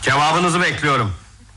Cevabınızı bekliyorum.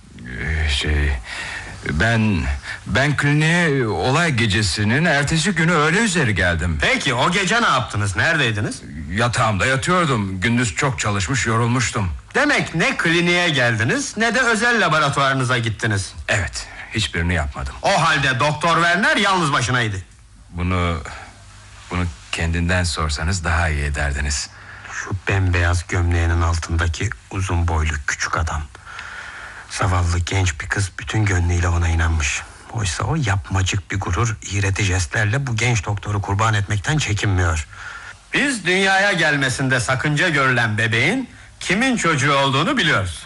Ben kliniğe olay gecesinin ertesi günü öğle üzeri geldim. Peki o gece ne yaptınız? Neredeydiniz? Yatağımda yatıyordum. Gündüz çok çalışmış, yorulmuştum. Demek ne kliniğe geldiniz ne de özel laboratuvarınıza gittiniz. Evet, hiçbirini yapmadım. O halde Doktor Werner yalnız başınaydı. Bunu kendinden sorsanız daha iyi ederdiniz. Şu bembeyaz gömleğinin altındaki uzun boylu küçük adam. Zavallı genç bir kız bütün gönlüyle ona inanmış. Oysa o yapmacık bir gurur, iğreti jestlerle bu genç doktoru kurban etmekten çekinmiyor. Biz dünyaya gelmesinde sakınca görülen bebeğin kimin çocuğu olduğunu biliyoruz.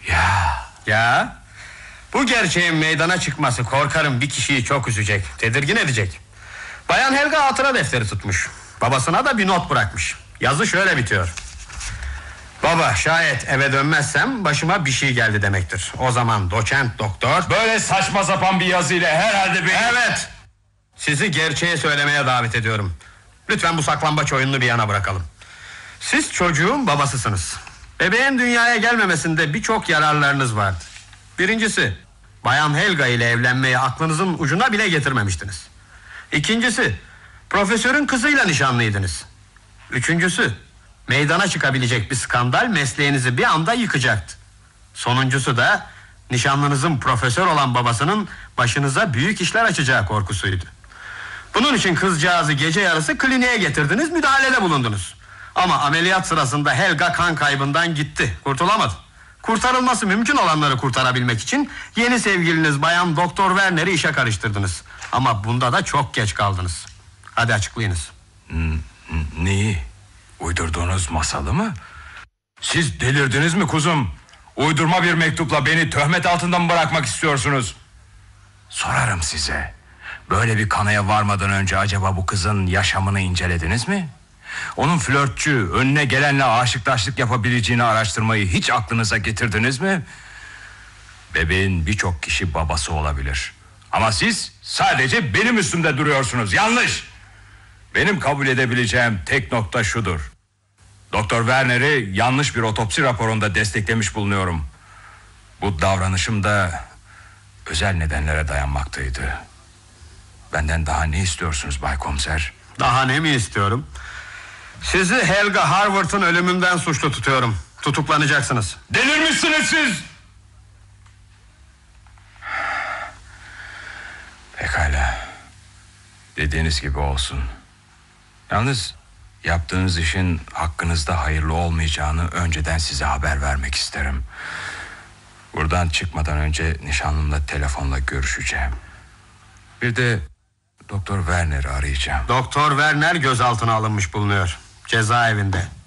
Ya bu gerçeğin meydana çıkması korkarım bir kişiyi çok üzecek, tedirgin edecek. Bayan Helga hatıra defteri tutmuş. Babasına da bir not bırakmış. Yazı şöyle bitiyor: baba, şayet eve dönmezsem başıma bir şey geldi demektir. O zaman doçent doktor... Böyle saçma sapan bir yazıyla herhalde Evet. Sizi gerçeği söylemeye davet ediyorum. Lütfen bu saklambaç oyununu bir yana bırakalım. Siz çocuğun babasısınız. Bebeğin dünyaya gelmemesinde birçok yararlarınız vardı. Birincisi, Bayan Helga ile evlenmeyi aklınızın ucuna bile getirmemiştiniz. İkincisi, profesörün kızıyla nişanlıydınız. Üçüncüsü, meydana çıkabilecek bir skandal mesleğinizi bir anda yıkacaktı. Sonuncusu da nişanlınızın profesör olan babasının başınıza büyük işler açacağı korkusuydu. Bunun için kızcağızı gece yarısı kliniğe getirdiniz, müdahalede bulundunuz. Ama ameliyat sırasında Helga kan kaybından gitti, kurtulamadı. Kurtarılması mümkün olanları kurtarabilmek için yeni sevgiliniz Bayan Doktor Werner'i işe karıştırdınız. Ama bunda da çok geç kaldınız. Hadi açıklayınız. Neyi? Uydurduğunuz masalı mı? Siz delirdiniz mi kuzum? Uydurma bir mektupla beni töhmet altında mı bırakmak istiyorsunuz? Sorarım size. Böyle bir kanıya varmadan önce acaba bu kızın yaşamını incelediniz mi? Onun flörtçü, önüne gelenle aşıktaşlık yapabileceğini araştırmayı hiç aklınıza getirdiniz mi? Bebeğin birçok kişi babası olabilir. Ama siz sadece benim üstümde duruyorsunuz. Yanlış. Benim kabul edebileceğim tek nokta şudur: Doktor Werner'i yanlış bir otopsi raporunda desteklemiş bulunuyorum. Bu davranışım da özel nedenlere dayanmaktaydı. Benden daha ne istiyorsunuz Bay Komiser? Daha ne mi istiyorum? Sizi Helga Harvard'ın ölümünden suçlu tutuyorum. Tutuklanacaksınız. Delirmişsiniz siz! Pekala. Dediğiniz gibi olsun. Yalnız yaptığınız işin hakkınızda hayırlı olmayacağını önceden size haber vermek isterim. Buradan çıkmadan önce nişanlımla telefonla görüşeceğim. Bir de Doktor Werner'i arayacağım. Doktor Werner gözaltına alınmış bulunuyor. Cezaevinde.